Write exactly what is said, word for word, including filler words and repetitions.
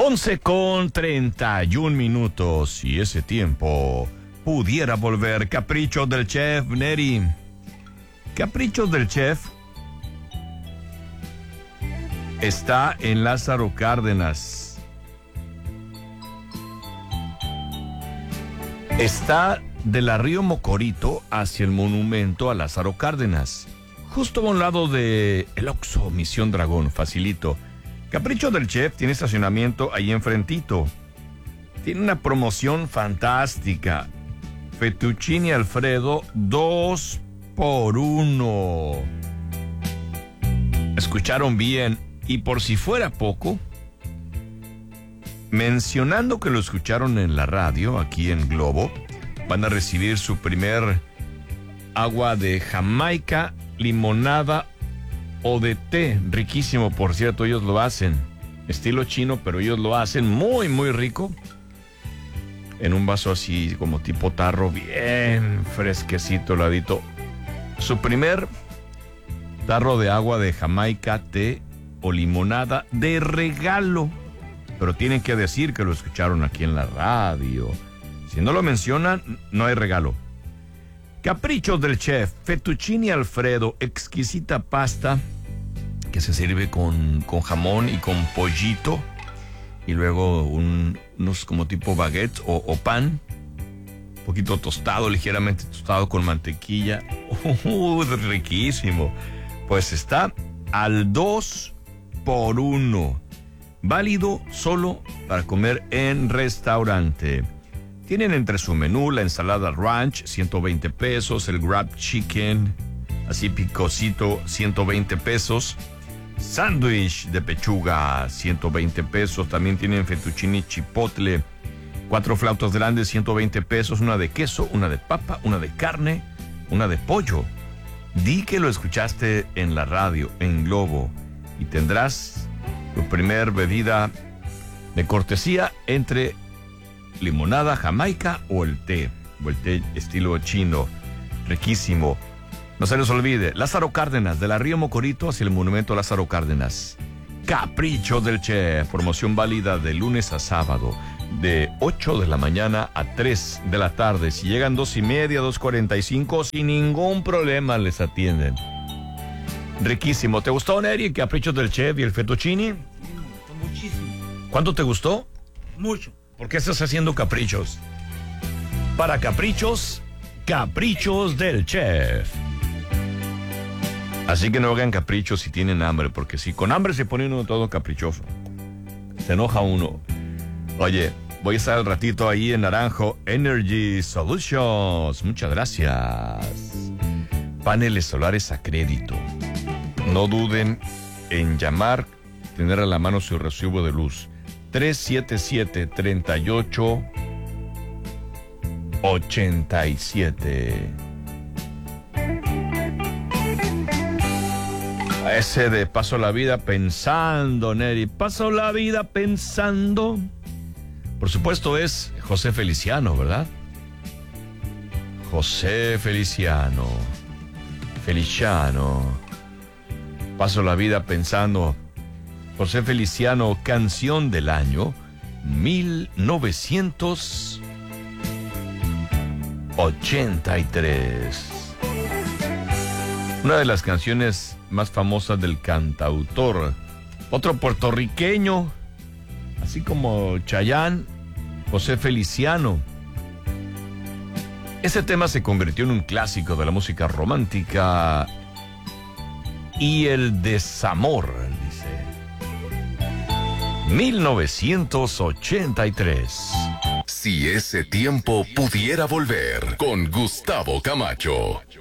once con treinta y un minutos. Si ese tiempo pudiera volver. Caprichos del chef, Neri. Caprichos del chef está en Lázaro Cárdenas. Está de la Río Mocorito hacia el monumento a Lázaro Cárdenas. Justo a un lado de el Oxxo Misión Dragón, facilito. Capricho del Chef tiene estacionamiento ahí enfrentito. Tiene una promoción fantástica. Fettuccine Alfredo dos por uno. Escucharon bien. Y por si fuera poco, mencionando que lo escucharon en la radio, aquí en Globo, van a recibir su primer agua de Jamaica, limonada o de té. Riquísimo, por cierto, ellos lo hacen. Estilo chino, pero ellos lo hacen muy, muy rico. En un vaso así, como tipo tarro, bien fresquecito, heladito. Su primer tarro de agua de Jamaica, té o limonada de regalo. Pero tienen que decir que lo escucharon aquí en la radio. Si no lo mencionan, no hay regalo. Caprichos del Chef, Fettuccine Alfredo, exquisita pasta que se sirve con, con jamón y con pollito. Y luego un, unos como tipo baguettes o, o pan. Un poquito tostado, ligeramente tostado con mantequilla. Uh, riquísimo. Pues está al dos por uno. Válido solo para comer en restaurante. Tienen entre su menú la ensalada ranch, ciento veinte pesos, el grab chicken, así picosito, ciento veinte pesos, sándwich de pechuga, ciento veinte pesos, también tienen fettuccine chipotle, cuatro flautas grandes, ciento veinte pesos, una de queso, una de papa, una de carne, una de pollo. Di que lo escuchaste en la radio, en Globo, y tendrás tu primer bebida de cortesía entre limonada, jamaica o el té, o el té estilo chino, riquísimo. No se les olvide, Lázaro Cárdenas, de la Río Mocorito hacia el monumento a Lázaro Cárdenas. Capricho del Chef, promoción válida de lunes a sábado, de ocho de la mañana a tres de la tarde. Si llegan dos y media, dos cuarenta y cinco, sin ningún problema les atienden. Riquísimo. ¿Te gustó, Neri, el Capricho del Chef y el fettuccine? Muchísimo. ¿Cuánto te gustó? Mucho. ¿Por qué estás haciendo caprichos? Para caprichos, Caprichos del Chef. Así que no hagan caprichos si tienen hambre, porque si con hambre se pone uno todo caprichoso, se enoja uno. Oye, voy a estar al ratito ahí en Naranjo Energy Solutions. Muchas gracias. Paneles solares a crédito. No duden en llamar, tener a la mano su recibo de luz. tres siete siete, tres ocho ocho siete. A ese de paso la vida pensando, Neri. Paso la vida pensando. Por supuesto es José Feliciano, ¿verdad? José Feliciano. Feliciano. Paso la vida pensando. José Feliciano, canción del año mil novecientos ochenta y tres. Una de las canciones más famosas del cantautor. Otro puertorriqueño, así como Chayanne, José Feliciano. Ese tema se convirtió en un clásico de la música romántica y el desamor, dice. mil novecientos ochenta y tres. Si ese tiempo pudiera volver, con Gustavo Camacho.